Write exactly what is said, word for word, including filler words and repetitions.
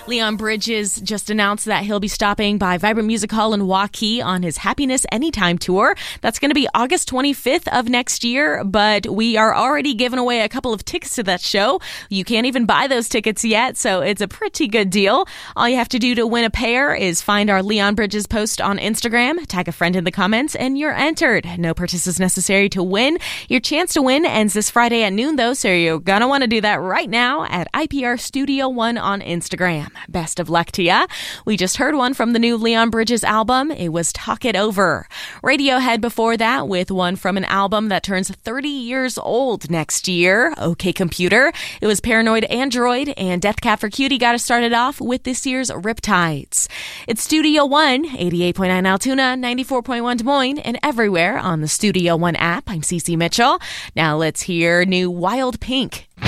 Leon Bridges just announced that he'll be stopping by Vibrant Music Hall in Waukee on his Happiness Anytime tour. That's going to be August twenty-fifth of next year, but we are already giving away a couple of tickets to that show. You can't even buy those tickets yet, so it's a pretty good deal. All you have to do to win a pair is find our Leon Bridges post on Instagram, tag a friend in the comments, and you're entered. No purchase is necessary to win. Your chance to win ends this Friday at noon, though, so you're going to want to do that right now at I P R Studio One on Instagram. Best of luck to ya. We just heard one from the new Leon Bridges album. It was Talk It Over. Radiohead before that with one from an album that turns thirty years old next year, OK Computer. It was Paranoid Android, and Death Cab for Cutie got us started off with this year's Riptides. It's Studio One, eighty-eight point nine Altoona, ninety-four point one Des Moines, and everywhere on the Studio One app. I'm Cece Mitchell. Now let's hear new Wild Pink.